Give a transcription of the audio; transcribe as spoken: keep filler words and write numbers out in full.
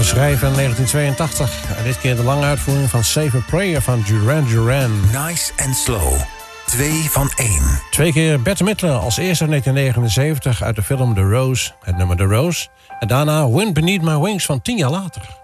geschreven in negentien tweeëntachtig. En dit keer de lange uitvoering van Save a Prayer van Duran Duran. Nice and Slow. Twee van één. Twee keer Bette Midler, als eerste in negentien negenenzeventig uit de film The Rose, het nummer The Rose. En daarna Wind Beneath My Wings van tien jaar later.